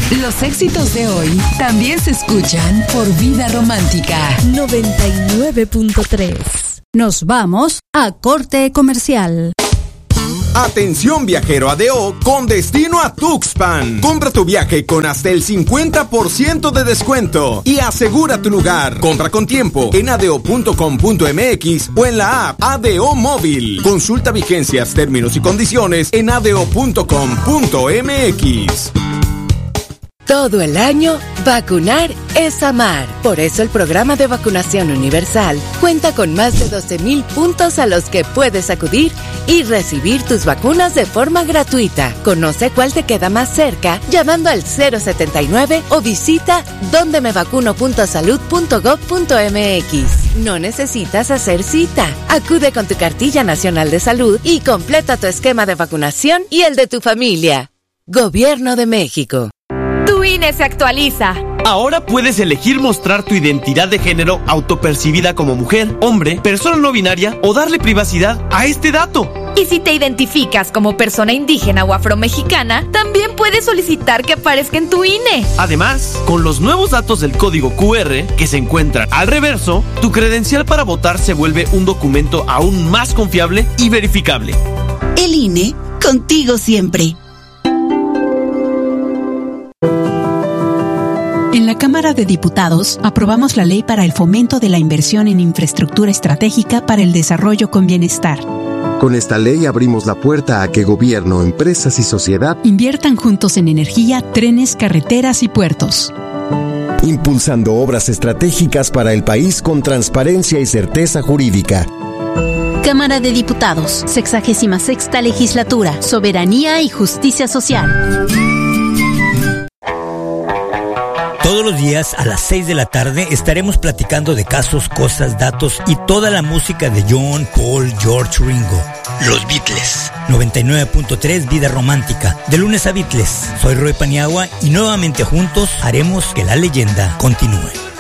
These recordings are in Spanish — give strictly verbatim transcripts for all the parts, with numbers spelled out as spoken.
Los éxitos de hoy también se escuchan por Vida Romántica noventa y nueve punto tres. Nos vamos a corte comercial. Atención viajero A D O con destino a Tuxpan. Compra tu viaje con hasta el cincuenta por ciento de descuento y asegura tu lugar. Compra con tiempo en adeo punto com punto m x o en la app A D O Móvil. Consulta vigencias, términos y condiciones en adeo punto com punto m x. Todo el año, vacunar es amar. Por eso el programa de vacunación universal cuenta con más de doce mil puntos a los que puedes acudir y recibir tus vacunas de forma gratuita. Conoce cuál te queda más cerca llamando al cero setenta y nueve o visita donde me vacuno punto salud punto gob punto m x. No necesitas hacer cita. Acude con tu cartilla nacional de salud y completa tu esquema de vacunación y el de tu familia. Gobierno de México. Tu I N E se actualiza. Ahora puedes elegir mostrar tu identidad de género autopercibida como mujer, hombre, persona no binaria o darle privacidad a este dato. Y si te identificas como persona indígena o afromexicana, también puedes solicitar que aparezca en tu I N E. Además, con los nuevos datos del código cu erre que se encuentran al reverso, tu credencial para votar se vuelve un documento aún más confiable y verificable. El I N E, contigo siempre. En la Cámara de Diputados aprobamos la ley para el fomento de la inversión en infraestructura estratégica para el desarrollo con bienestar. Con esta ley abrimos la puerta a que gobierno, empresas y sociedad inviertan juntos en energía, trenes, carreteras y puertos. Impulsando obras estratégicas para el país con transparencia y certeza jurídica. Cámara de Diputados, sexagésima sexta legislatura, soberanía y justicia social. Todos los días a las seis de la tarde estaremos platicando de casos, cosas, datos y toda la música de John, Paul, George, Ringo. Los Beatles. noventa y nueve punto tres Vida Romántica. De lunes a Beatles. Soy Roy Paniagua y nuevamente juntos haremos que la leyenda continúe.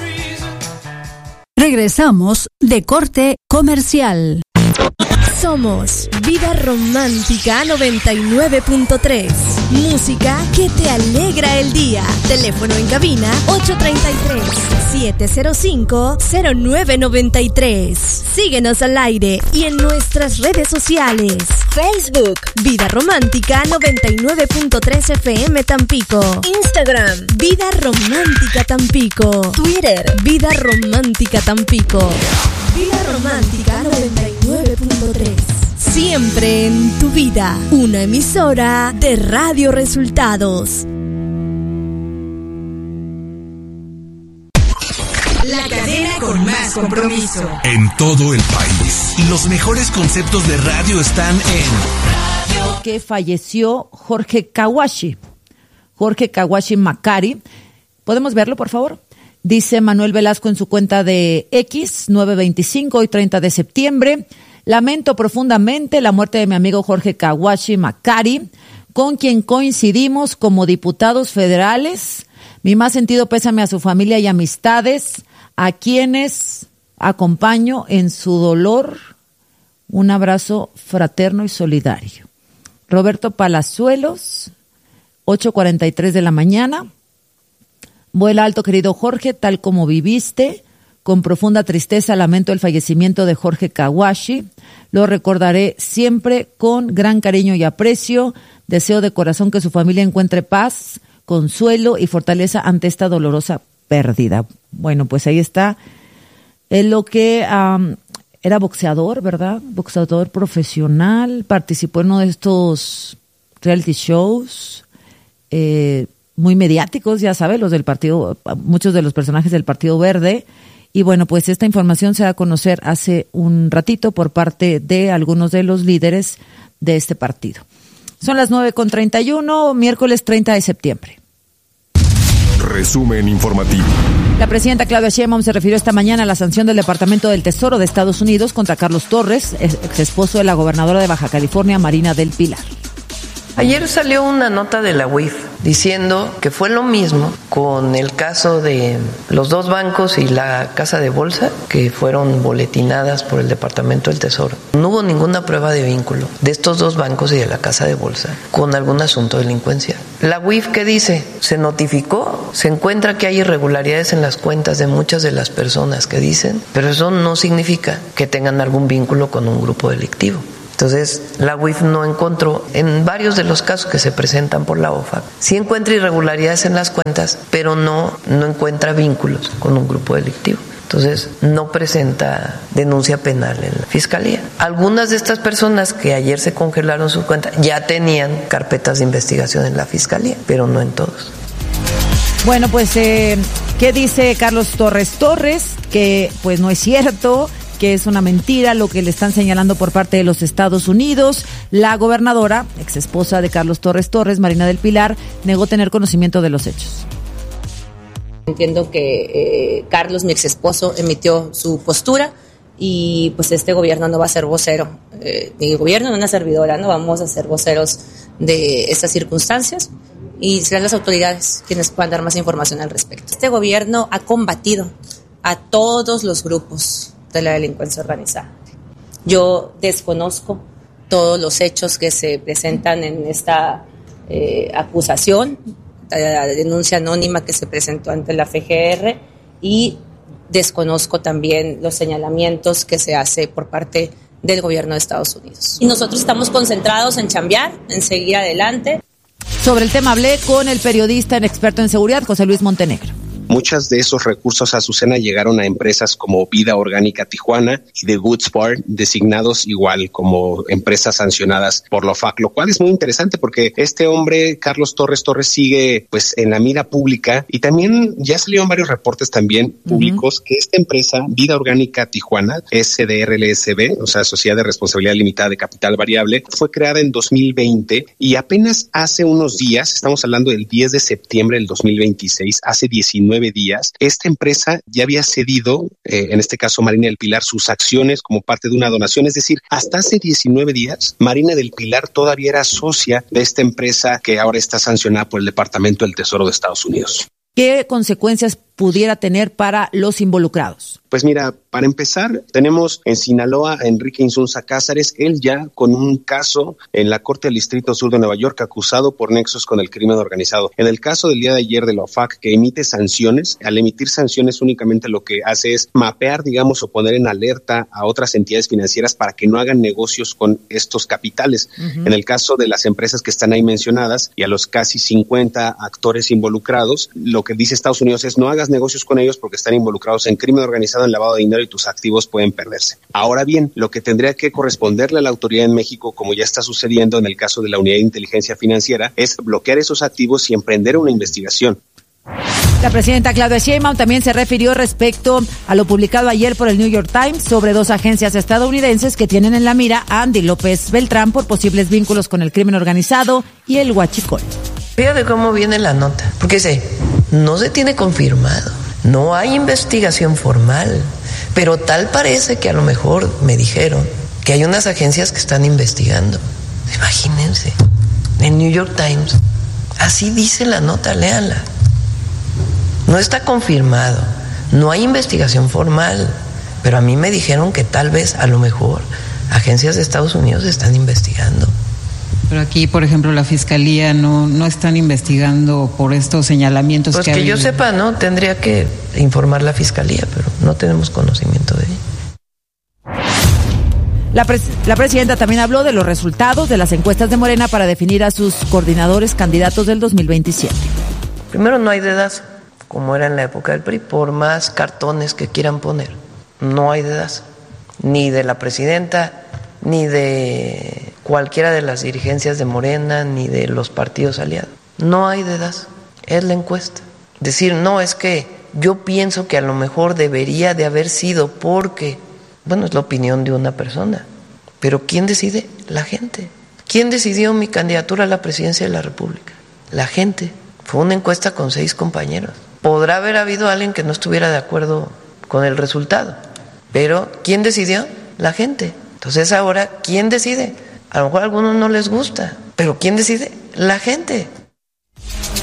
Regresamos de corte comercial. Somos Vida Romántica noventa y nueve punto tres. Música que te alegra el día. Teléfono en cabina ocho tres tres, siete cero cinco, cero nueve nueve tres. Síguenos al aire y en nuestras redes sociales. Facebook Vida Romántica noventa y nueve punto tres F M Tampico. Instagram Vida Romántica Tampico. Twitter Vida Romántica Tampico. Vida Romántica noventa y nueve punto tres. Siempre en tu vida. Una emisora de Radio Resultados. La cadena con más compromiso. En todo el país. Los mejores conceptos de radio están en Radio. Que falleció Jorge Kawashi. Jorge Kawashi Macari. ¿Podemos verlo, por favor? Dice Manuel Velasco en su cuenta de X, nueve veinticinco, hoy treinta de septiembre. Lamento profundamente la muerte de mi amigo Jorge Kawashi Macari, con quien coincidimos como diputados federales. Mi más sentido pésame a su familia y amistades, a quienes acompaño en su dolor. Un abrazo fraterno y solidario. Roberto Palazuelos, ocho cuarenta y tres de la mañana. Vuela alto, querido Jorge, tal como viviste. Con profunda tristeza lamento el fallecimiento de Jorge Kawashi. Lo recordaré siempre con gran cariño y aprecio. Deseo de corazón que su familia encuentre paz, consuelo y fortaleza ante esta dolorosa pérdida. Bueno, pues ahí está. Es lo que um, era boxeador, ¿verdad? Boxeador profesional. Participó en uno de estos reality shows. Eh, muy mediáticos, ya sabe, los del partido, muchos de los personajes del Partido Verde. Y bueno, pues esta información se da a conocer hace un ratito por parte de algunos de los líderes de este partido. Son las nueve con treinta y uno, miércoles treinta de septiembre. Resumen informativo. La presidenta Claudia Sheinbaum se refirió esta mañana a la sanción del Departamento del Tesoro de Estados Unidos contra Carlos Torres, ex esposo de la gobernadora de Baja California, Marina del Pilar. Ayer salió una nota de la U I F diciendo que fue lo mismo con el caso de los dos bancos y la casa de bolsa que fueron boletinadas por el Departamento del Tesoro. No hubo ninguna prueba de vínculo de estos dos bancos y de la casa de bolsa con algún asunto de delincuencia. La U I F, ¿qué dice? Se notificó, se encuentra que hay irregularidades en las cuentas de muchas de las personas que dicen, pero eso no significa que tengan algún vínculo con un grupo delictivo. Entonces, la U I F no encontró, en varios de los casos que se presentan por la O F A C, sí encuentra irregularidades en las cuentas, pero no, no encuentra vínculos con un grupo delictivo. Entonces, no presenta denuncia penal en la Fiscalía. Algunas de estas personas que ayer se congelaron su cuenta ya tenían carpetas de investigación en la Fiscalía, pero no en todos. Bueno, pues, eh, ¿qué dice Carlos Torres Torres? Que pues no es cierto, que es una mentira lo que le están señalando por parte de los Estados Unidos. La gobernadora, ex esposa de Carlos Torres Torres, Marina del Pilar, negó tener conocimiento de los hechos. Entiendo que eh, Carlos, mi ex esposo, emitió su postura y pues este gobierno no va a ser vocero. Eh, mi gobierno, no una servidora, no vamos a ser voceros de estas circunstancias y serán las autoridades quienes puedan dar más información al respecto. Este gobierno ha combatido a todos los grupos de la delincuencia organizada. Yo desconozco todos los hechos que se presentan en esta eh, acusación, la denuncia anónima que se presentó ante la F G R, y desconozco también los señalamientos que se hace por parte del gobierno de Estados Unidos. Y nosotros estamos concentrados en chambear, en seguir adelante. Sobre el tema hablé con el periodista y experto en seguridad, José Luis Montenegro. Muchos de esos recursos, Azucena, llegaron a empresas como Vida Orgánica Tijuana y The Good Sport, designados igual como empresas sancionadas por la O F A C, lo cual es muy interesante porque este hombre, Carlos Torres Torres, sigue pues en la mira pública y también ya salieron varios reportes también públicos uh-huh. que esta empresa, Vida Orgánica Tijuana, S D R L S B, o sea, Sociedad de Responsabilidad Limitada de Capital Variable, fue creada en dos mil veinte y apenas hace unos días, estamos hablando del diez de septiembre del dos mil veintiséis, hace diecinueve días, esta empresa ya había cedido, eh, en este caso Marina del Pilar, sus acciones como parte de una donación. Es decir, hasta hace diecinueve días, Marina del Pilar todavía era socia de esta empresa que ahora está sancionada por el Departamento del Tesoro de Estados Unidos. ¿Qué consecuencias pudiera tener para los involucrados? Pues mira, para empezar, tenemos en Sinaloa a Enrique Insunza Cázares, él ya con un caso en la Corte del Distrito Sur de Nueva York, acusado por nexos con el crimen organizado. En el caso del día de ayer de la O F A C, que emite sanciones, al emitir sanciones únicamente lo que hace es mapear, digamos, o poner en alerta a otras entidades financieras para que no hagan negocios con estos capitales. Uh-huh. En el caso de las empresas que están ahí mencionadas y a los casi cincuenta actores involucrados, lo que dice Estados Unidos es no hagas negocios con ellos porque están involucrados en crimen organizado, en lavado de dinero y tus activos pueden perderse. Ahora bien, lo que tendría que corresponderle a la autoridad en México, como ya está sucediendo en el caso de la Unidad de Inteligencia Financiera, es bloquear esos activos y emprender una investigación. La presidenta Claudia Sheinbaum también se refirió respecto a lo publicado ayer por el New York Times sobre dos agencias estadounidenses que tienen en la mira a Andy López Beltrán por posibles vínculos con el crimen organizado y el huachicol. Fíjate cómo viene la nota, porque dice, no se tiene confirmado, no hay investigación formal, pero tal parece que a lo mejor me dijeron que hay unas agencias que están investigando. Imagínense, en New York Times, así dice la nota, léanla. No está confirmado, no hay investigación formal, pero a mí me dijeron que tal vez, a lo mejor, agencias de Estados Unidos están investigando. Pero aquí, por ejemplo, la Fiscalía no, no están investigando por estos señalamientos pues que, que ha habido. Yo sepa, ¿no? Tendría que informar la Fiscalía, pero no tenemos conocimiento de ello. La, pres- la presidenta también habló de los resultados de las encuestas de Morena para definir a sus coordinadores candidatos del dos mil veintisiete. Primero, no hay dedazo, como era en la época del P R I, por más cartones que quieran poner. No hay dedazo, ni de la presidenta, ni de cualquiera de las dirigencias de Morena, ni de los partidos aliados. No hay dedazo, es la encuesta. Decir, no, es que yo pienso que a lo mejor debería de haber sido porque, bueno, es la opinión de una persona, pero ¿quién decide? La gente. ¿Quién decidió mi candidatura a la presidencia de la República? La gente. Fue una encuesta con seis compañeros. Podrá haber habido alguien que no estuviera de acuerdo con el resultado, pero ¿quién decidió? La gente. Entonces ahora, ¿quién decide? A lo mejor a algunos no les gusta, pero ¿quién decide? La gente.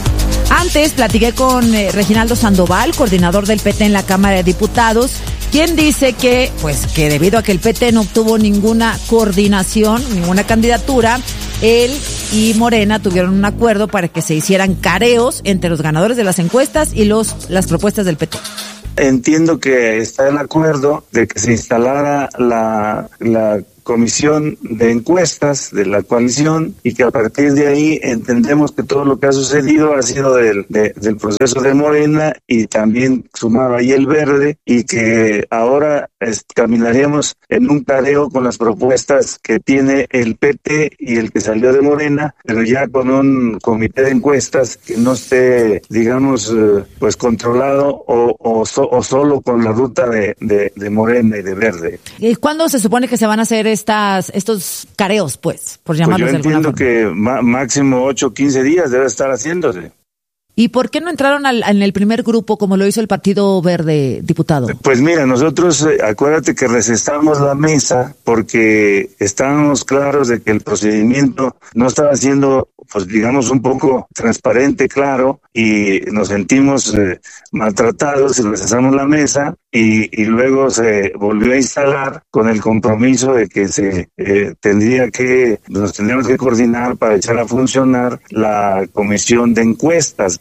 antes platiqué con eh, Reginaldo Sandoval, coordinador del P T en la Cámara de Diputados, quien dice que, pues, que debido a que el P T no obtuvo ninguna coordinación, ninguna candidatura, él y Morena tuvieron un acuerdo para que se hicieran careos entre los ganadores de las encuestas y los las propuestas del P T. Entiendo que está el acuerdo de que se instalara la, la comisión de encuestas de la coalición y que a partir de ahí entendemos que todo lo que ha sucedido ha sido del, de, del proceso de Morena y también sumado ahí el Verde y que ahora es, caminaríamos en un careo con las propuestas que tiene el P T y el que salió de Morena, pero ya con un comité de encuestas que no esté, digamos, eh, pues controlado o, o, so, o solo con la ruta de, de, de Morena y de Verde. ¿Y cuándo se supone que se van a hacer estas estos careos, pues, por llamarlos pues de alguna forma? Yo entiendo que má, máximo ocho o quince días debe estar haciéndose. ¿Y por qué no entraron al, en el primer grupo como lo hizo el Partido Verde, diputado? Pues mira, nosotros, eh, acuérdate que recesamos la mesa porque estábamos claros de que el procedimiento no estaba siendo, pues digamos, un poco transparente, claro, y nos sentimos eh, maltratados y recesamos la mesa y, y luego se volvió a instalar con el compromiso de que se eh, tendría que, nos tendríamos que coordinar para echar a funcionar la comisión de encuestas.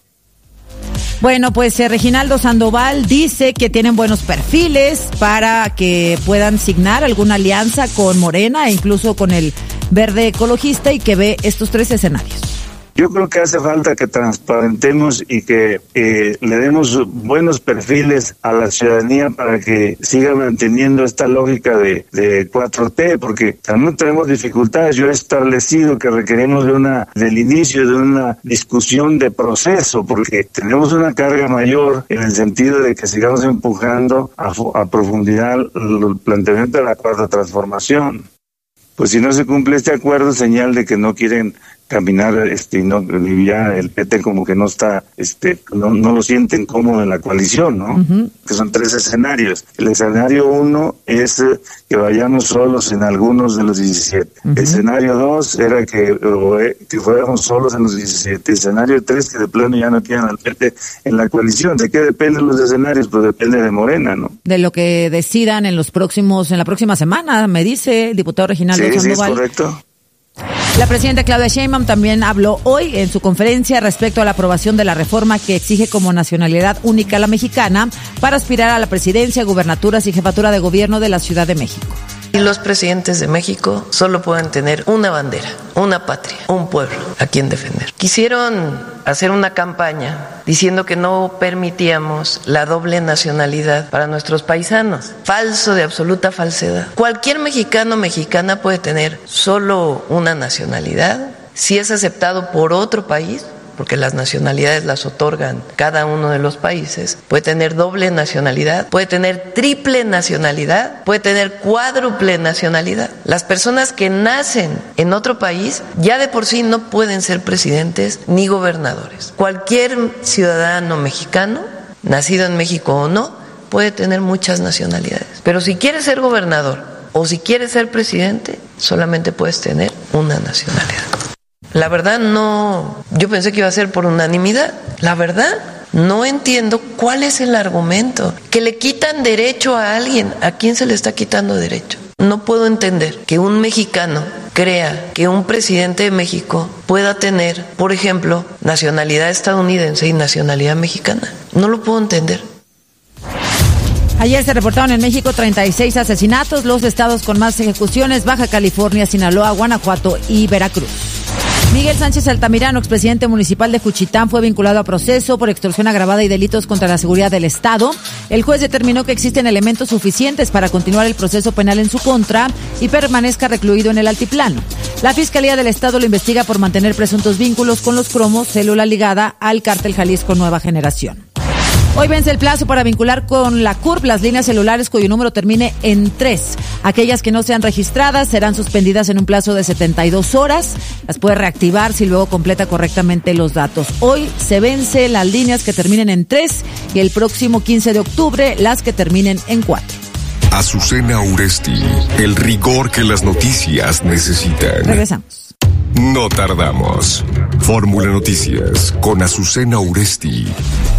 Bueno, pues eh, Reginaldo Sandoval dice que tienen buenos perfiles para que puedan signar alguna alianza con Morena e incluso con el Verde Ecologista y que ve estos tres escenarios. Yo creo que hace falta que transparentemos y que eh, le demos buenos perfiles a la ciudadanía para que siga manteniendo esta lógica de, de cuatro T, porque también tenemos dificultades. Yo he establecido que requerimos de una del inicio de una discusión de proceso, porque tenemos una carga mayor en el sentido de que sigamos empujando a, a profundidad el planteamiento de la cuarta transformación. Pues si no se cumple este acuerdo, señal de que no quieren caminar, este, no, ya el P T como que no está, este, no, no lo sienten cómodo en la coalición, ¿no? Uh-huh. Que son tres escenarios. El escenario uno es eh, que vayamos solos en algunos de los diecisiete. Uh-huh. El escenario dos era que, o, eh, que fuéramos solos en los diecisiete. El escenario tres que de plano ya no quieran al P T en la coalición. ¿De qué dependen los escenarios? Pues depende de Morena, ¿no? De lo que decidan en los próximos, en la próxima semana, me dice el diputado Reginaldo Sandoval. Sí, sí, es correcto. La presidenta Claudia Sheinbaum también habló hoy en su conferencia respecto a la aprobación de la reforma que exige como nacionalidad única a la mexicana para aspirar a la presidencia, gubernaturas y jefatura de gobierno de la Ciudad de México. Y los presidentes de México solo pueden tener una bandera, una patria, un pueblo a quien defender. Quisieron hacer una campaña diciendo que no permitíamos la doble nacionalidad para nuestros paisanos. Falso, de absoluta falsedad. Cualquier mexicano o mexicana puede tener solo una nacionalidad si es aceptado por otro país, porque las nacionalidades las otorgan cada uno de los países. Puede tener doble nacionalidad, puede tener triple nacionalidad, puede tener cuádruple nacionalidad. Las personas que nacen en otro país ya de por sí no pueden ser presidentes ni gobernadores. Cualquier ciudadano mexicano, nacido en México o no, puede tener muchas nacionalidades. Pero si quieres ser gobernador o si quieres ser presidente, solamente puedes tener una nacionalidad. La verdad no, yo pensé que iba a ser por unanimidad. La verdad, no entiendo cuál es el argumento. Que le quitan derecho a alguien. ¿A quién se le está quitando derecho? No puedo entender que un mexicano crea que un presidente de México pueda tener, por ejemplo, nacionalidad estadounidense y nacionalidad mexicana. No lo puedo entender. Ayer se reportaron en México treinta y seis asesinatos. Los estados con más ejecuciones: Baja California, Sinaloa, Guanajuato y Veracruz. Miguel Sánchez Altamirano, expresidente municipal de Juchitán, fue vinculado a proceso por extorsión agravada y delitos contra la seguridad del Estado. El juez determinó que existen elementos suficientes para continuar el proceso penal en su contra y permanezca recluido en el altiplano. La Fiscalía del Estado lo investiga por mantener presuntos vínculos con los cromos, célula ligada al cártel Jalisco Nueva Generación. Hoy vence el plazo para vincular con la C U R P las líneas celulares cuyo número termine en tres. Aquellas que no sean registradas serán suspendidas en un plazo de setenta y dos horas. Las puede reactivar si luego completa correctamente los datos. Hoy se vence las líneas que terminen en tres y el próximo quince de octubre las que terminen en cuatro. Azucena Uresti, el rigor que las noticias necesitan. Regresamos. No tardamos. Fórmula Noticias con Azucena Uresti.